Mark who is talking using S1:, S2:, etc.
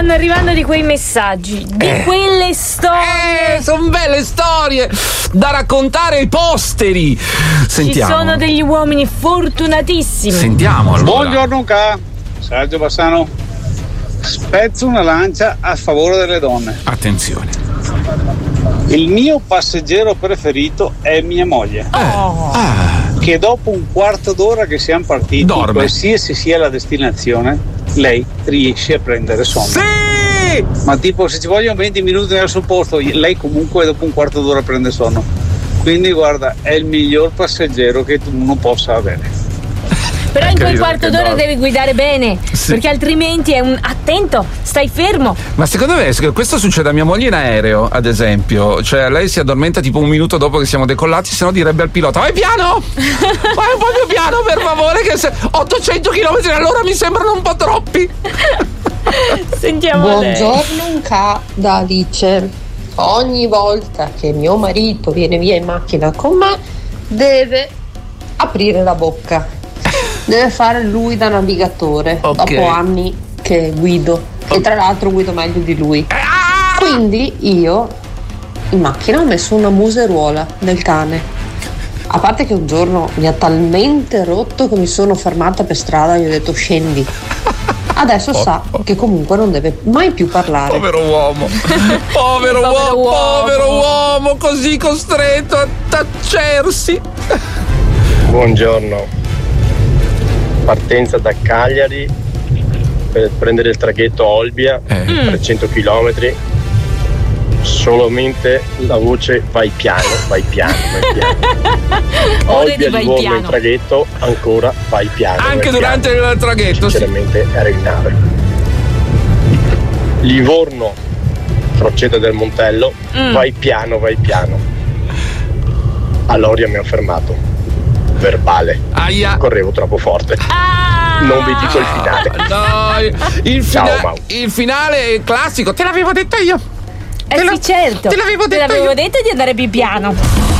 S1: stanno arrivando di quei messaggi, di quelle storie.
S2: Sono belle storie da raccontare ai posteri. Sentiamo.
S1: Ci sono degli uomini fortunatissimi.
S2: Sentiamo allora.
S3: Buongiorno Sergio Bassano. Spezzo una lancia a favore delle donne.
S2: Attenzione.
S3: Il mio passeggero preferito è mia moglie. Che dopo un quarto d'ora che siamo partiti,
S2: dorme.
S3: Qualsiasi sia la destinazione, lei riesce a prendere sonno.
S2: Sì!
S3: Ma tipo se ci vogliono 20 minuti nel suo posto, lei comunque dopo un quarto d'ora prende sonno. Quindi guarda, è il miglior passeggero che uno possa avere.
S1: Però in quel quarto d'ora devi guidare bene,
S2: Sì.
S1: perché altrimenti è un attento, stai fermo.
S2: Ma secondo me questo succede a mia moglie in aereo, ad esempio. Cioè lei si addormenta tipo un minuto dopo che siamo decollati, se no direbbe al pilota: vai piano! Vai un po' più piano per favore, che 800 km all'ora mi sembrano un po' troppi.
S1: Sentiamo lei.
S4: Buongiorno da Alice. Ogni volta che mio marito viene via in macchina con me deve aprire la bocca, deve fare lui da navigatore. Dopo anni che guido, e tra l'altro guido meglio di lui, quindi io in macchina ho messo una museruola del cane. A parte che un giorno mi ha talmente rotto che mi sono fermata per strada e gli ho detto scendi. Adesso sa che comunque non deve mai più parlare.
S2: Povero uomo. Povero uomo, così costretto a tacersi.
S5: Buongiorno. Partenza da Cagliari per prendere il traghetto Olbia, 300 km. Solamente la voce vai piano, vai piano, vai piano. Olbia, Livorno in traghetto, ancora vai piano.
S2: Anche durante il traghetto.
S5: Sinceramente era in nave. Livorno, Crocetta del Montello, vai piano, vai piano. A Loria mi ho fermato. Verbale.
S2: Aia.
S5: Correvo troppo forte. Non vi dico il finale.
S2: Dai.
S5: Ciao, Mau.
S2: Il finale è classico, te l'avevo detto io.
S1: Sì, certo.
S2: Te l'avevo detto
S1: detto di andare più piano.